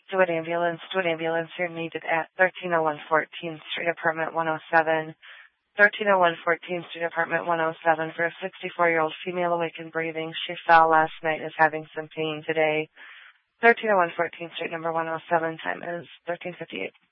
Stewart Ambulance here needed at 1301 14th Street, Apartment 107. 1301 14th Street, Apartment 107 for a 64-year-old female awake and breathing. She fell last night and is having some pain today. 1301 14th Street, number 107, time is 13:58.